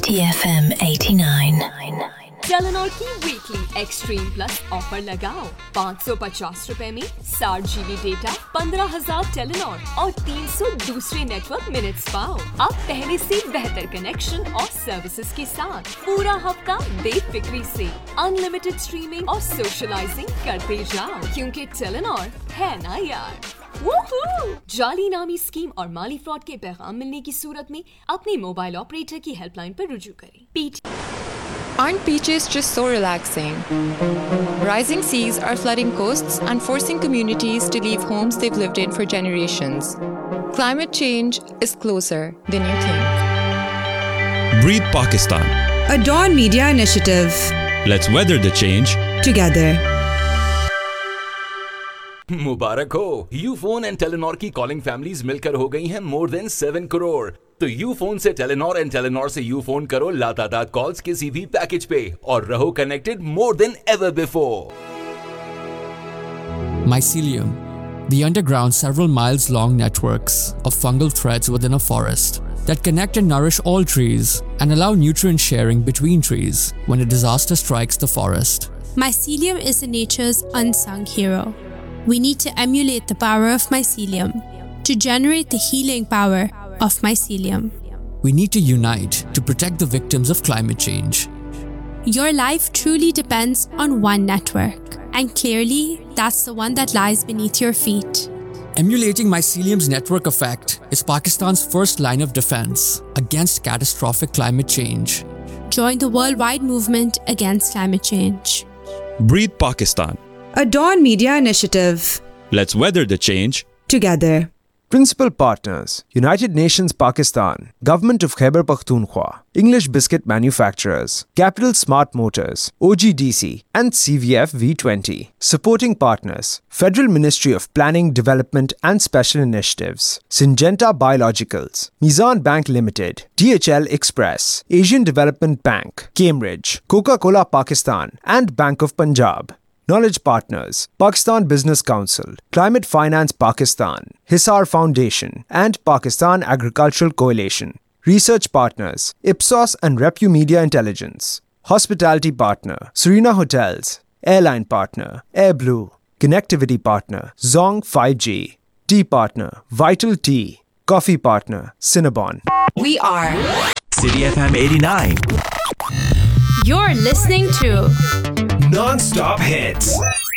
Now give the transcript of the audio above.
City FM 89. Telenor की weekly extreme plus offer लगाओ। 550 रुपए में 60 GB डेटा, 15,000 टेलीनॉर और 300 दूसरे नेटवर्क मिनट्स पाओ। अब पहले से बेहतर कनेक्शन और सर्विसेज के साथ पूरा हफ्ता बेफिक्री से अनलिमिटेड स्ट्रीमिंग और सोशलाइजिंग करते जाओ, क्योंकि टेलीनॉर है ना यार। जाली नामी स्कीम और माली फ्रॉड के पैगाम मिलने की सूरत में अपने मोबाइल ऑपरेटर की हेल्पलाइन पर रुजू करें। Aren't beaches just so relaxing? Rising seas are flooding coasts and forcing communities to leave homes they've lived in for generations. Climate change is closer than you think. Breathe Pakistan. A Dawn Media initiative. Let's weather the change together. मुबारक हो, Ufone and Telenor की calling families मिलकर हो गई हैं more than 7 crore. तो यूफोन से Telenor and Telenor से यूफोन करो लातादाद कॉल्स किसी भी पैकेज पे और रहो connected more than ever before. Mycelium, the underground several miles long networks of fungal threads within a forest that connect and nourish all trees and allow nutrient sharing between trees when a disaster strikes the forest. Mycelium is nature's unsung hero. We need to emulate the power of mycelium to generate the healing power of mycelium. We need to unite to protect the victims of climate change. Your life truly depends on one network, and clearly, that's the one that lies beneath your feet. Emulating Mycelium's network effect is Pakistan's first line of defense against catastrophic climate change. Join the worldwide movement against climate change. Breathe Pakistan. A Dawn Media initiative. Let's weather the change together. Principal partners: United Nations Pakistan, Government of Khyber Pakhtunkhwa, English Biscuit Manufacturers, Capital Smart Motors, OGDC and CVF V20. Supporting partners: Federal Ministry of Planning, Development and Special Initiatives, Syngenta Biologicals, Mizan Bank Limited, DHL Express, Asian Development Bank, Cambridge, Coca-Cola Pakistan and Bank of Punjab. Knowledge partners: Pakistan Business Council, Climate Finance Pakistan, Hisar Foundation and Pakistan Agricultural Coalition. Research partners: Ipsos and Repu Media Intelligence. Hospitality partner: Serena Hotels. Airline partner: AirBlue. Connectivity partner: Zong 5G. Tea partner: Vital Tea. Coffee partner: Cinnabon. We are City FM 89. You're listening to Non-stop hits.